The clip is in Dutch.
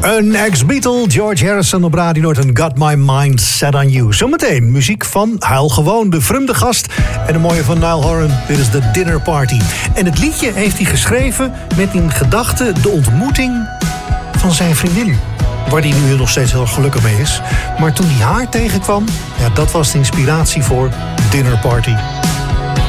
Een ex-Beatle, George Harrison op Radio Noord en Got My Mind Set On You. Zometeen muziek van Huil Gewoon, de vreemde gast en de mooie van Niall Horan. Dit is de Dinner Party. En het liedje heeft hij geschreven met in gedachten de ontmoeting van zijn vriendin, waar hij nu nog steeds heel gelukkig mee is. Maar toen hij haar tegenkwam, ja, dat was de inspiratie voor Dinner Party.